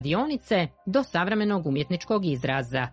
radionice do savremenog umjetničkog izraza.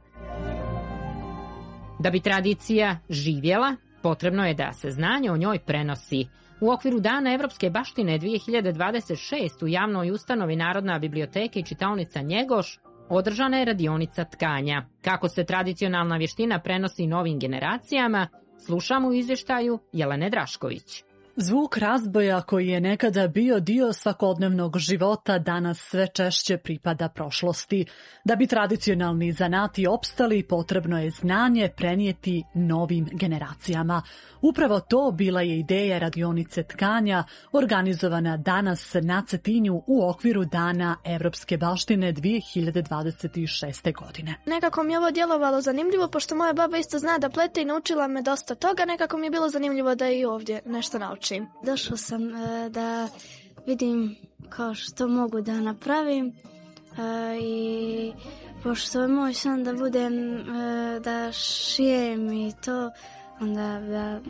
Da bi tradicija živjela, potrebno je da se znanje o njoj prenosi. U okviru Dana evropske baštine 2026 u javnoj ustanovi Narodna biblioteka i čitaonica Njegoš održana je radionica tkanja. Kako se tradicionalna vještina prenosi novim generacijama, slušamo u izvještaju Jelene Drašković. Zvuk razboja koji je nekada bio dio svakodnevnog života danas sve češće pripada prošlosti. Da bi tradicionalni zanati opstali, potrebno je znanje prenijeti novim generacijama. Upravo to bila je ideja radionice tkanja, organizovana danas na Cetinju u okviru Dana evropske baštine 2026. godine. Nekako mi je ovo djelovalo zanimljivo, pošto moja baba isto zna da plete i naučila me dosta toga. Nekako mi je bilo zanimljivo da i ovdje nešto naučim. Došla sam da vidim kao što mogu da napravim i pošto je moj san da budem da šijem i to, onda da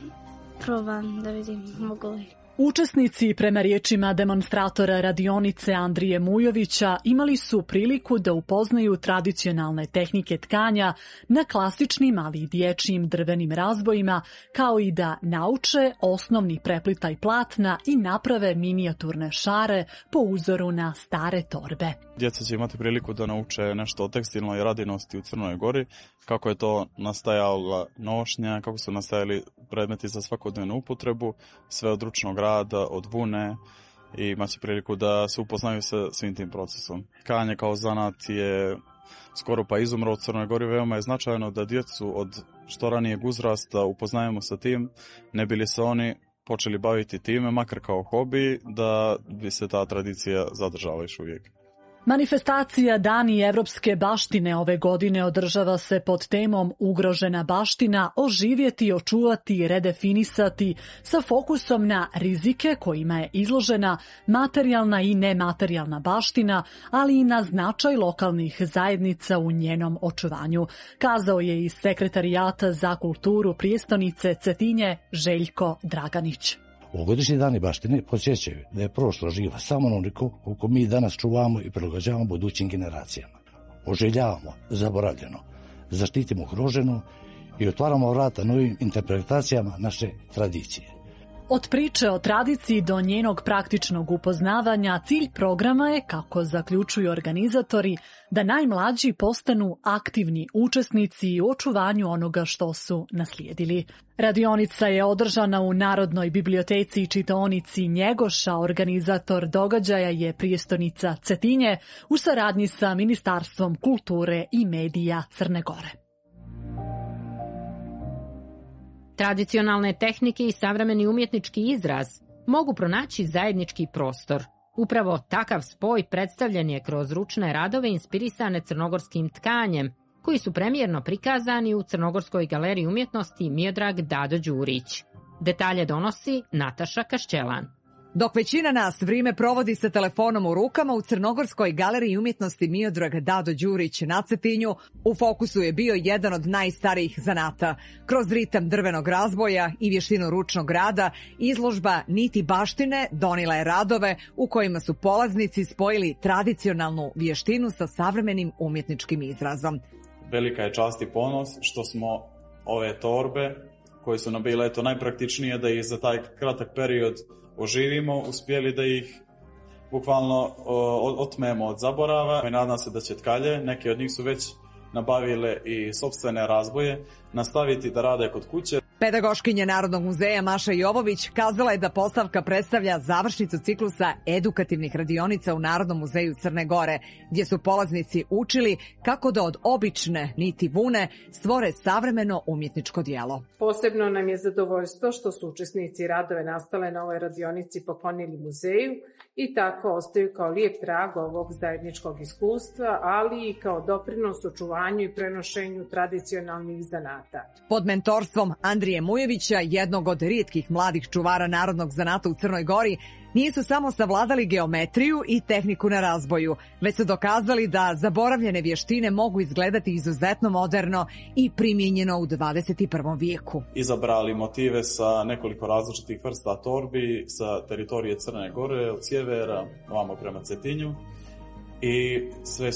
probam da vidim mogu li. Učesnici, prema riječima demonstratora radionice Andrije Mujovića, imali su priliku da upoznaju tradicionalne tehnike tkanja na klasičnim, ali i dječjim drvenim razbojima, kao i da nauče osnovni preplitaj platna i naprave minijaturne šare po uzoru na stare torbe. Djeca će imati priliku da nauče nešto o tekstilnoj radinosti u Crnoj Gori, kako je to nastajala nošnja, kako su nastajali predmeti za svakodnevnu upotrebu, sve od ručnog rada, od vune, i imaće priliku da se upoznaju sa svim tim procesom. Tkanje kao zanat je skoro pa izumro u Crnoj Gori. Veoma je značajno da djecu od što ranijeg uzrasta upoznajemo sa tim, ne bi li se oni počeli baviti time, makar kao hobi, da bi se ta tradicija zadržala još uvijek. Manifestacija Dani evropske baštine ove godine održava se pod temom Ugrožena baština, oživjeti, očuvati, redefinisati, sa fokusom na rizike kojima je izložena materijalna i nematerijalna baština, ali i na značaj lokalnih zajednica u njenom očuvanju, kazao je i sekretarijata za kulturu prijestolnice Cetinje Željko Draganić. Ovogodišnji dani baštine podsjećaju da je prošlo živa samo onoliko koliko mi danas čuvamo i prilagođavamo budućim generacijama. Oželjavamo zaboravljeno, zaštitimo ugroženo i otvaramo vrata novim interpretacijama naše tradicije. Od priče o tradiciji do njenog praktičnog upoznavanja, cilj programa je, kako zaključuju organizatori, da najmlađi postanu aktivni učesnici u očuvanju onoga što su naslijedili. Radionica je održana u Narodnoj biblioteci i čitaonici Njegoša. Organizator događaja je prijestolnica Cetinje u saradnji sa Ministarstvom kulture i medija Crne Gore. Tradicionalne tehnike i savremeni umjetnički izraz mogu pronaći zajednički prostor. Upravo takav spoj predstavljen je kroz ručne radove inspirisane crnogorskim tkanjem, koji su premijerno prikazani u Crnogorskoj galeriji umjetnosti Miodrag Dado Đurić. Detalje donosi Nataša Kašćelan. Dok većina nas vrijeme provodi sa telefonom u rukama, u Crnogorskoj galeriji umjetnosti Miodrag Dado Đurić na Cetinju u fokusu je bio jedan od najstarijih zanata. Kroz ritam drvenog razboja i vještinu ručnog rada, izložba Niti baštine donila je radove u kojima su polaznici spojili tradicionalnu vještinu sa savremenim umjetničkim izrazom. Velika je čast i ponos što smo ove torbe, koje su nam bile najpraktičnije da ih za taj kratak period oživimo, uspjeli da ih bukvalno otmemo od zaborava. I nadam se da će tkalje, neke od njih su već nabavile i sopstvene razboje, nastaviti da rade kod kuće. Pedagoškinja Narodnog muzeja Maša Jovović kazala je da postavka predstavlja završnicu ciklusa edukativnih radionica u Narodnom muzeju Crne Gore, gdje su polaznici učili kako da od obične niti vune stvore savremeno umjetničko djelo. Posebno nam je zadovoljstvo što su učesnici radove nastale na ovoj radionici poklonili muzeju i tako ostaju kao lijep trag ovog zajedničkog iskustva, ali i kao doprinos očuvanju i prenošenju tradicionalnih zanata. Pod mentorstvom Andrije Mujevića, jednog od rijetkih mladih čuvara narodnog zanata u Crnoj Gori, nisu samo savladali geometriju i tehniku na razboju, već su dokazali da zaboravljene vještine mogu izgledati izuzetno moderno i primijenjeno u 21. vijeku. Izabrali motive sa nekoliko različitih vrsta torbi sa teritorije Crne Gore, od sjevera, ovamo prema Cetinju. i sve